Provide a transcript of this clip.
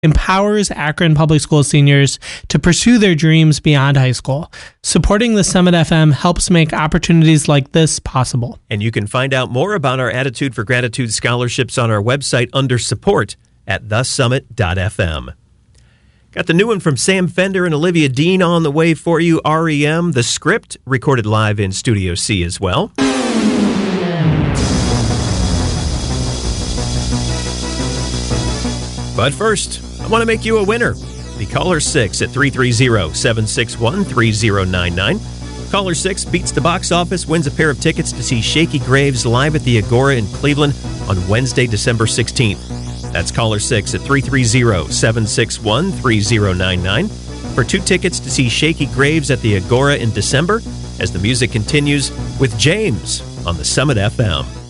empowers Akron Public School seniors to pursue their dreams beyond high school. Supporting the Summit FM helps make opportunities like this possible. And you can find out more about our Attitude for Gratitude scholarships on our website under support at thesummit.fm. Got the new one from Sam Fender and Olivia Dean on the way for you, REM. The Script, recorded live in Studio C as well. But first, I want to make you a winner. Be caller 6 at 330-761-3099. Caller 6 beats the box office, wins a pair of tickets to see Shaky Graves live at the Agora in Cleveland on Wednesday, December 16th. That's caller 6 at 330-761-3099 for 2 tickets to see Shaky Graves at the Agora in December as the music continues with James on the Summit FM.